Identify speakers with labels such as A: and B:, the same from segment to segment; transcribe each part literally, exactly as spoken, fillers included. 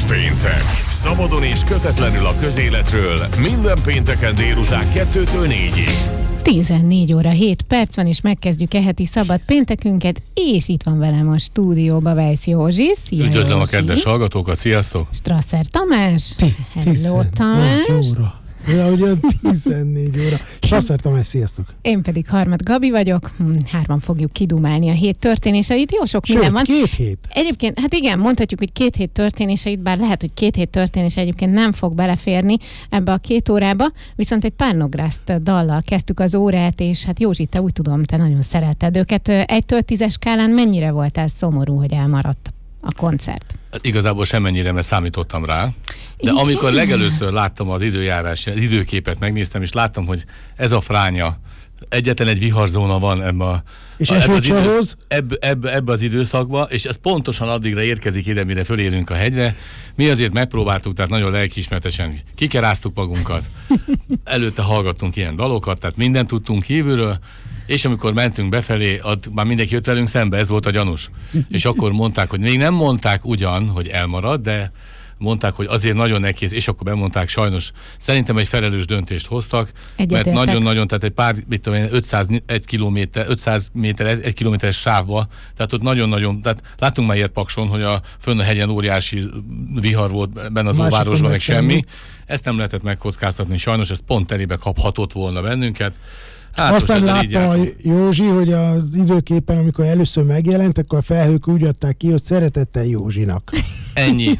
A: Péntek. Szabadon és kötetlenül a közéletről minden pénteken délután kettőtől négyig.
B: tizennégy óra hét perc van, és megkezdjük e heti szabad péntekünket, és itt van velem a stúdióba Weisz Józsi. Szia,
C: üdvözlöm
B: Józsi.
C: a kedves hallgatókat, sziasztok!
B: Strasser Tamás. Hello, Tamás.
D: óra. Ja, ugye tizennégy óra. Strasser Tamás, sziasztok!
B: Én pedig Harmat Gabi vagyok. Hárman fogjuk kidumálni a hét történéseit. Jó sok
D: Sőt,
B: minden van.
D: két hét.
B: Egyébként, hát igen, mondhatjuk, hogy két hét történéseit, bár lehet, hogy két hét történés egyébként nem fog beleférni ebbe a két órába, viszont egy Párnográszt dallal kezdtük az órát, és hát Józsi, te úgy tudom, te nagyon szeretted őket. Egytől tízes skálán mennyire voltál szomorú, hogy elmaradt a koncert?
C: Hát igazából semmennyire, mert számítottam rá. De
B: Igen.
C: amikor legelőször láttam az időjárás, az időképet megnéztem, és láttam, hogy ez a fránya, egyetlen egy viharzóna van ebbe a,
D: és
C: a, ebbe, az
D: idősz,
C: ebbe, ebbe, ebbe az időszakba, és ez pontosan addigra érkezik ide, mire fölérünk a hegyre. Mi azért megpróbáltuk, tehát nagyon lelkiismertesen kikeráztuk magunkat. Előtte hallgattunk ilyen dalokat, tehát mindent tudtunk kívülről, és amikor mentünk befelé, ad, már mindenki jött velünk szembe, ez volt a gyanús. És akkor mondták, hogy még nem mondták ugyan, hogy elmarad, de mondták, hogy azért nagyon nehéz, és akkor bemondták, sajnos szerintem egy felelős döntést hoztak,
B: Egyetértek.
C: mert nagyon-nagyon, tehát egy pár, mit tudom én, ötszáz kilométer, ötszáz méter, egy kilométeres sávba, tehát ott nagyon-nagyon, tehát láttunk már ilyet Pakson, hogy a fönn a hegyen óriási vihar volt benne az óvárosban, meg semmi. semmi. Ezt nem lehetett megkockáztatni, sajnos ez pont telébe kaphatott volna bennünket. Hát
D: aztán látta a Józsi, hogy az időképpen, amikor először megjelent, akkor a felhők úgy adták ki, hogy szeretettel Józsinak.
C: Ennyi.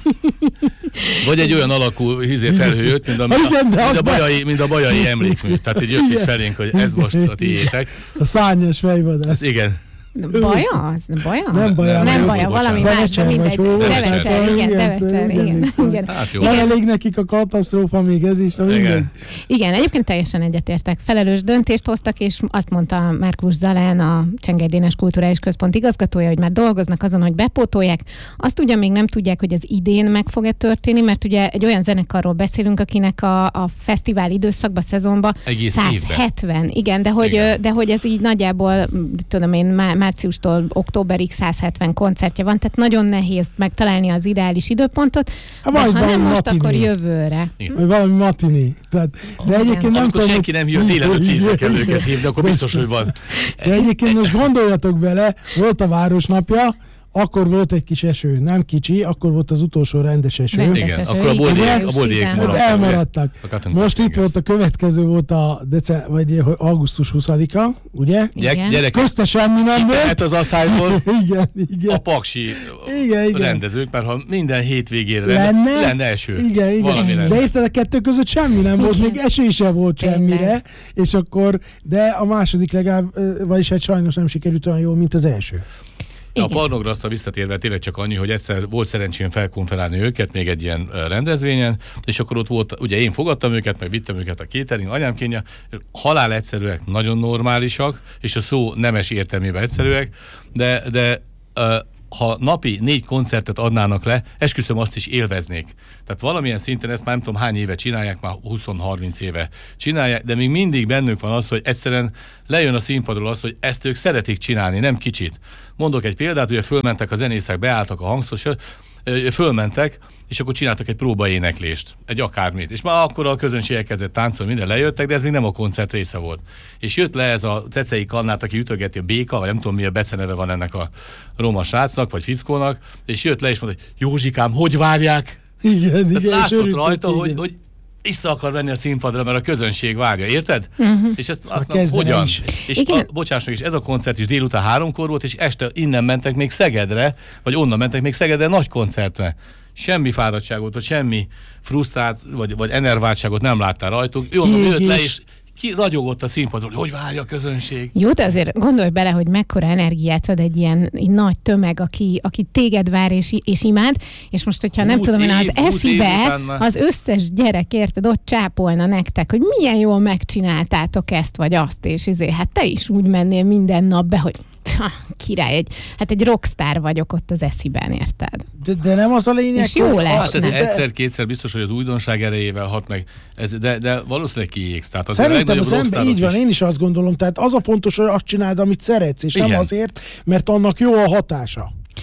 C: Vagy egy olyan alakú hízé felhő jött, mint a, mint a, mint a, bajai, mint a bajai emlékmű. Tehát így jött is felénk, hogy ez most a tiétek.
D: A szárnyas fejvadász.
C: Igen.
B: Baja az? Baja?
D: Nem baja.
B: Nem
C: jó,
B: baja,
C: bocsánat.
B: valami más, de mindegy. Devecser, igen, Devecser, igen. igen.
C: Hát jó.
D: Nem elég nekik a katasztrófa, még ez is.
C: Igen.
B: Igen, egyébként teljesen egyetértek. Felelős döntést hoztak, és azt mondta Márkus Zalán, a Csengely Dénes Kulturális Központ igazgatója, hogy már dolgoznak azon, hogy bepótolják. Azt ugyan még nem tudják, hogy ez idén meg fog-e történni, mert ugye egy olyan zenekarról beszélünk, akinek a, a fesztivál időszakban, szezonban
C: egész
B: száz hetven.
C: Évben.
B: Igen, de hogy,
C: igen.
B: de hogy ez így nagyjából, tudom én, má, márciustól októberig száz hetven koncertje van, tehát nagyon nehéz megtalálni az ideális időpontot,
D: Ha
B: de
D: majd
B: ha nem most,
D: matiné.
B: akkor jövőre.
D: Vagy valami matini. Tehát, de egyébként nem
C: Amikor
D: tudom,
C: senki nem jön, délelőtt tízre kell őket hívni, akkor biztos, hogy van.
D: de egyébként most gondoljatok bele, volt a Városnapja, akkor volt egy kis eső, nem kicsi, akkor volt az utolsó rendes eső.
B: Rendes
C: Igen,
B: eső,
C: akkor a
B: igen.
C: boldiék, a boldiék
B: Igen.
C: maradtak.
D: Elmaradtak. Most itt volt a következő, volt a dece- vagy augusztus huszadika, ugye?
B: Igen.
C: Gyerek,
D: Közte semmi nem volt.
C: hát az asszályból
D: Igen, igen.
C: a paksi
D: Igen, igen.
C: rendezők, mert ha minden hétvégére lenne,
D: Lenne,
C: lenne eső.
D: Igen, igen.
C: Valami lenne.
D: De érted, a kettő között semmi nem volt,
B: Igen.
D: még eső sem volt
B: Tényleg.
D: semmire, és akkor, de a második legalább, ö, vagyis hát sajnos nem sikerült olyan jól, mint az első.
C: A
B: Igen.
C: Párnograsztra visszatérve tényleg csak annyi, hogy egyszer volt szerencsém felkonferálni őket még egy ilyen rendezvényen, és akkor ott volt, ugye én fogadtam őket, meg vittem őket a catering, anyám kénye, halál egyszerűek, nagyon normálisak, és a szó nemes értelmében egyszerűek, de, de uh, ha napi négy koncertet adnának le, esküszöm, azt is élveznék. Tehát valamilyen szinten ezt már nem tudom hány éve csinálják, már húsz-harminc éve csinálják, de még mindig bennük van az, hogy egyszerűen lejön a színpadról az, hogy ezt ők szeretik csinálni, nem kicsit. Mondok egy példát, ugye fölmentek a zenészek, beálltak a hangszos, fölmentek, és akkor csináltak egy próbaéneklést, egy akármit. És már akkor a közönség elkezdett táncolni, minden lejöttek, de ez még nem a koncert része volt. És jött le ez a Cecei Kannát, aki ütögeti a Béka, vagy nem tudom mi a beceneve van ennek a roma srácnak, vagy fickónak, és jött le és mondta, hogy Józsikám, hogy várják?
D: Igen,
C: Tehát
D: igen.
C: látszott rajta,
D: igen.
C: hogy, hogy vissza akar venni a színpadra, mert a közönség várja, érted?
B: Uh-huh.
C: És ezt azt mondom,
D: kezdene
C: hogyan?
D: is.
C: És
B: Igen.
C: a, bocsáss meg, és ez a koncert is délután háromkor volt, és este innen mentek még Szegedre, vagy onnan mentek még Szegedre nagy koncertre. Semmi fáradtságot, vagy semmi frusztrált, vagy, vagy enerváltságot nem láttál rajtuk. Jó, jött le, és ki ragyogott a színpadról, hogy várja a közönség.
B: Jó, de azért gondolj bele, hogy mekkora energiát ad egy ilyen egy nagy tömeg, aki, aki téged vár és, és imád, és most, hogyha nem tudom én, az eszibe az összes gyerek, érted, ott csápolna nektek, hogy milyen jól megcsináltátok ezt vagy azt, és izé, hát te is úgy mennél minden nap be, hogy ha, király, egy, hát egy rockstar vagyok ott az esziben, érted?
D: De, de nem az a lényeg,
B: és jó lesz.
C: Hát ez egyszer-kétszer biztos, hogy az újdonság erejével hat meg, ez, de, de valószínűleg kiégsz. Tehát az
D: szerintem az ember, így van,
C: is.
D: én is azt gondolom, tehát az a fontos, hogy azt csináld, amit szeretsz, és
C: igen.
D: nem azért, mert annak jó a hatása.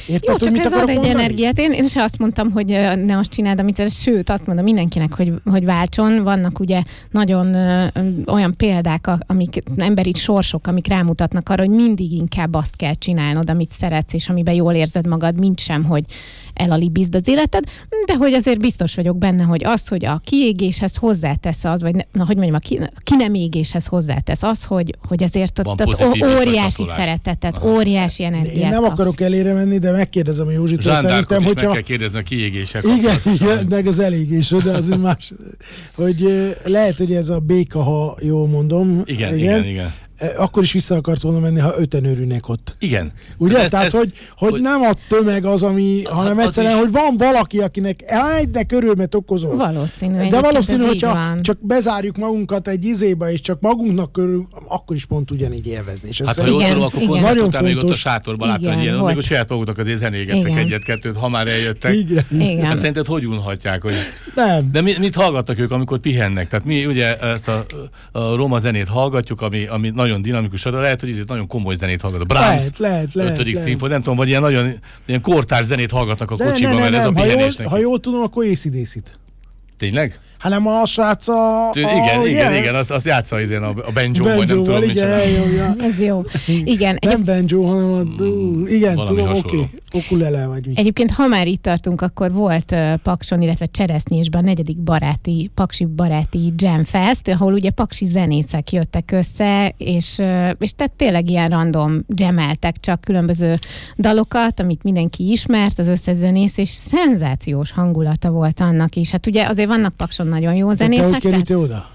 D: Érted,
B: jó,
D: hogy mit
B: csak ez ad
D: akarok
B: egy
D: mondani?
B: energiát. Én, én se azt mondtam, hogy ne azt csináld, amit ez, sőt, azt mondom mindenkinek, hogy, hogy váltson. Vannak ugye nagyon ö, olyan példák, amik emberi sorsok, amik rámutatnak arra, hogy mindig inkább azt kell csinálnod, amit szeretsz, és amiben jól érzed magad, mint sem, hogy elalibizd az életed, de hogy azért biztos vagyok benne, hogy az, hogy a kiégéshez hozzátesz az, vagy ne, na, hogy mondjam, a ki, ki nem égéshez hozzátesz az, hogy, hogy azért ott, ott óriási szeretetet, Aha. óriási energiát
D: Én nem
B: kapsz.
D: akarok elére menni, de megkérdezem a Józsitól, szerintem,
C: hogyha...
D: hogyha...
C: meg kell kérdezni a kiégések.
D: Igen, igen, meg az elégésről, de az más, hogy lehet, hogy ez a béka, ha jól mondom.
C: Igen, igen, igen. igen.
D: Akkor is vissza akart volna menni, ha öten örülnek ott.
C: Igen.
D: Ugye?
C: Ez,
D: Tehát, ez, hogy, hogy, hogy nem a tömeg az, ami, hanem egyszerűen, is... hogy van valaki, akinek egynek örömet okozol.
B: Valószínű.
D: De valószínű, hogyha csak bezárjuk magunkat egy izébe, és csak magunknak körül, akkor is pont ugyanígy élvezni. És
C: hát ha jól tudom, akkor koncertotál még ott a sátorban, láttam egy ilyen,
B: volt.
C: még a saját maguknak azért zenégettek egyet-kettőt, ha már eljöttek.
D: Igen.
B: Igen.
C: Hát szerinted hogy unhatják? Hogy...
D: Nem.
C: De mit, mit hallgattak ők, amikor pihennek? Tehát mi ugye ezt a, a roma zenét hallgatjuk, ami, ami nagyon dinamikus, de lehet, hogy ez nagyon komoly zenét hallgat. A Brahms,
D: lehet, lehet, lehet,
C: ötödik
D: lehet.
C: színfony, nem tudom, vagy ilyen nagyon ilyen kortárs zenét hallgatnak a
D: de
C: kocsiban,
D: ne, ne,
C: mert ez
D: nem.
C: a pihenésnek.
D: Ha jól, ha jól tudom, akkor á cé dé cét.
C: Tényleg?
D: Hanem a srác a...
C: Tű, igen,
D: a,
C: igen,
D: yeah.
C: igen, azt, azt játsza azért a, a banjo, vagy nem tudom,
D: igen, eljövja.
B: Ez jó. Igen.
D: Nem banjo, hanem a... Mm, igen, tudom, oké. Okay. Ukulele vagy mi.
B: Egyébként, ha már itt tartunk, akkor volt uh, Pakson, illetve Cseresznyésben a negyedik baráti, Paksi baráti Jam Fest, ahol ugye paksi zenészek jöttek össze, és, uh, és tehát tényleg ilyen random jameltek csak különböző dalokat, amit mindenki ismert, az összes zenész, és szenzációs hangulata volt annak is. Hát ugye azért vannak Pakson nagyon jó zenészek.
D: Te hogy kerültél oda?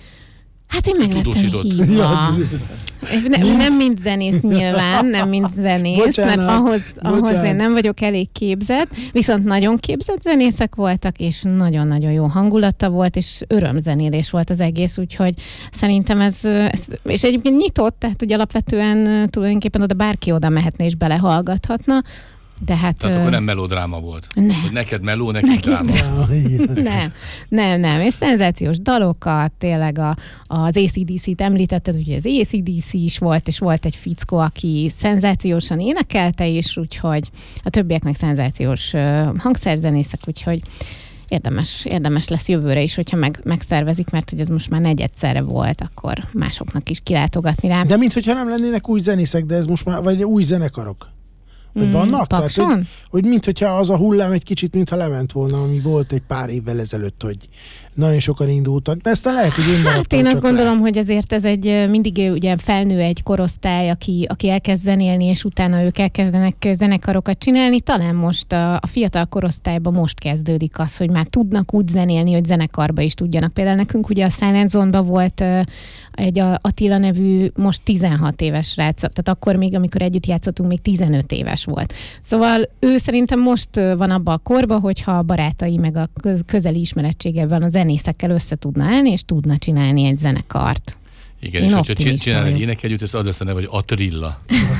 B: Hát én meg lettem hívva. Nem, nem mint zenész nyilván, nem mint zenész, bocsánat, mert ahhoz, ahhoz én nem vagyok elég képzett, viszont nagyon képzett zenészek voltak, és nagyon-nagyon jó hangulata volt, és örömzenélés volt az egész, úgyhogy szerintem ez, ez és egyébként nyitott, tehát ugye alapvetően tulajdonképpen oda bárki oda mehetne és belehallgathatna. De hát,
C: Tehát akkor nem melodráma volt?
B: Nem.
C: Hogy neked meló, neked dráma?
B: Nem, nem, nem. És szenzációs dalokat, tényleg a, az á cé dé cét említetted, ugye az á cé dé cé is volt, és volt egy fickó, aki szenzációsan énekelte is, úgyhogy a többiek meg szenzációs hangszerzenészek, úgyhogy érdemes, érdemes lesz jövőre is, hogyha meg, megszervezik, mert hogy ez most már negyedszerre volt, akkor másoknak is kilátogatni rá.
D: De minthogyha nem lennének új zenészek, de ez most már, vagy új zenekarok. Hogy vannak?
B: Mm,
D: Tehát, hogy, hogy minthogyha az a hullám egy kicsit, mintha lement volna, ami volt egy pár évvel ezelőtt, hogy nagyon sokan indultak, de ezt lehet, hogy én
B: Hát én azt gondolom, le. hogy azért ez egy mindig ugye felnő egy korosztály, aki, aki elkezd zenélni, és utána ők elkezdenek zenekarokat csinálni. Talán most a, a fiatal korosztályban most kezdődik az, hogy már tudnak úgy zenélni, hogy zenekarba is tudjanak. Például nekünk ugye a Silent Zone-ban volt egy Attila nevű, most tizenhat éves srác, tehát akkor még, amikor együtt játszottunk, még tizenöt éves volt. Szóval ő szerintem most van abban a korban, hogyha a barátai meg a közeli ismerettsége van a zenészekkel össze tudna állni, és tudna csinálni egy zenekart.
C: Igen, én és hogyha csinál egy ének együtt, ez az lesz a neve, hogy Atrilla.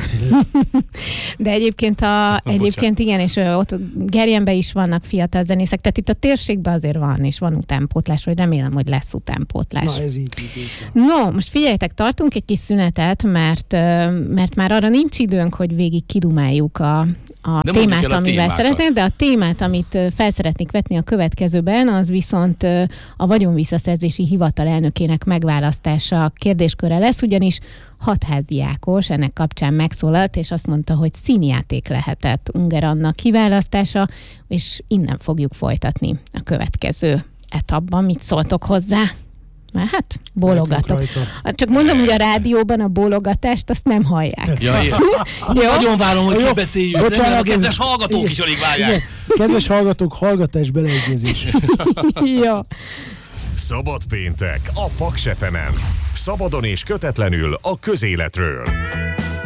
B: De egyébként, a, egyébként igen, és ott Gerjenben is vannak fiatal zenészek, tehát itt a térségben azért van, és van utánpótlás, vagy remélem, hogy lesz utánpótlás.
D: Na, ez így, így, így.
B: No, most figyeljetek, tartunk egy kis szünetet, mert, mert már arra nincs időnk, hogy végig kidumáljuk a, a témát, a amivel szeretnék, de a témát, amit fel szeretnék vetni a következőben, az viszont a vagyonvisszaszerzési hivatal elnökének megválasztása kérdésköre lesz, ugyanis Hatházi Ákos ennek kapcsán megszólalt, és azt mondta, hogy színjáték lehetett Unger Anna kiválasztása, és innen fogjuk folytatni a következő etapban. Mit szóltok hozzá? Már hát bólogatok. Csak mondom, hogy a rádióban a bólogatást azt nem hallják.
C: Ja, nagyon várom, hogy kibeszéljük. A kedves hallgatók is alig várják. Igen.
D: Kedves hallgatók, hallgatás beleegyezés.
B: Jó.
A: Szabad péntek a Paks ef emen. Szabadon és kötetlenül a közéletről.